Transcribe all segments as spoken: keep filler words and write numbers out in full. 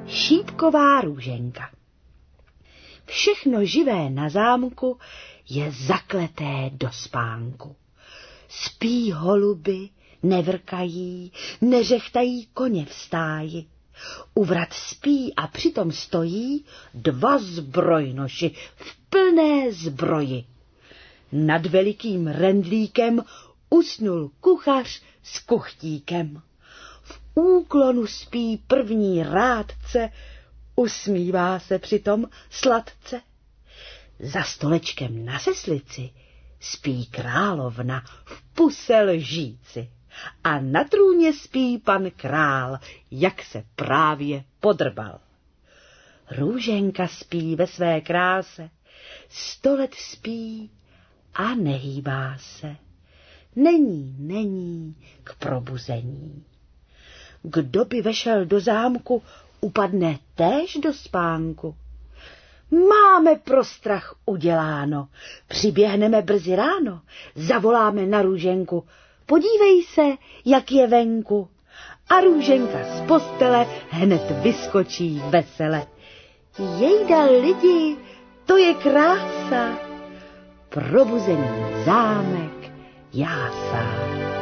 Šípková růženka. Všechno živé na zámku je zakleté do spánku. Spí holuby, nevrkají, neřechtají koně v stáji. U vrat spí a přitom stojí dva zbrojnoši v plné zbroji. Nad velikým rendlíkem usnul kuchař s kuchtíkem. V úklonu spí první rádce, usmívá se přitom sladce. Za stolečkem na seslici spí královna v puse lžíci a na trůně spí pan král, jak se právě podrbal. Růženka spí ve své kráse, sto let spí a nehýbá se. Není, není k probuzení. Kdo by vešel do zámku, upadne též do spánku. Máme pro strach uděláno, přiběhneme brzy ráno, zavoláme na Růženku, podívej se, jak je venku. A Růženka z postele hned vyskočí vesele. Jejda lidi, to je krása, probuzený zámek jásá.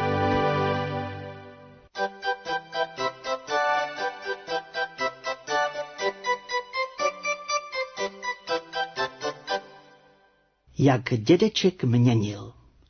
Jak dědeček měnil.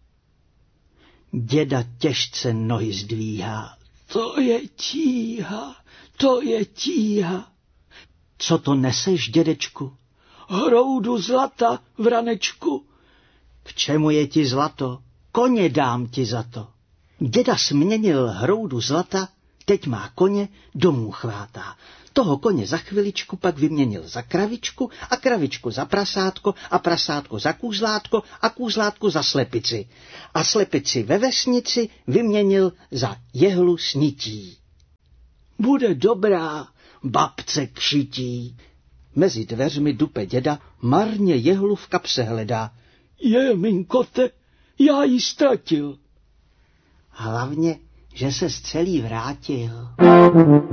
Děda těžce nohy zdvíhá. To je tíha, to je tíha. Co to neseš, dědečku? Hroudu zlata, vranečku. K čemu je ti zlato? Koně dám ti za to. Děda směnil hroudu zlata, teď má koně, domů chvátá. Toho koně za chviličku pak vyměnil za kravičku a kravičku za prasátko a prasátko za kůzlátko a kůzlátko za slepici. A slepici ve vesnici vyměnil za jehlu snití. Bude dobrá, babce kšití. Mezi dveřmi dupe děda marně jehlu v kapse hledá. Je, minkote, já ji ztratil. Hlavně, že se z celý vrátil.